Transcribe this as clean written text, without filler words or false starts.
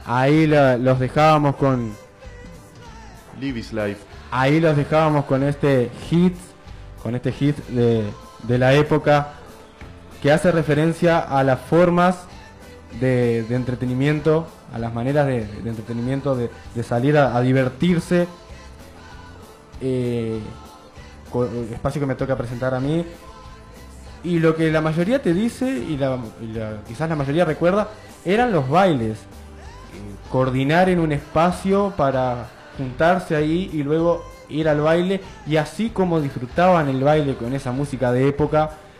Ahí los dejábamos con... Live is Life. Ahí los dejábamos con este hit de la época, que hace referencia a las formas de entretenimiento, a las maneras de entretenimiento, de salir a divertirse. Espacio que me toca presentar a mí. Y lo que la mayoría te dice, quizás la mayoría recuerda, eran los bailes. Coordinar en un espacio para juntarse ahí y luego ir al baile, y así como disfrutaban el baile con esa música de época,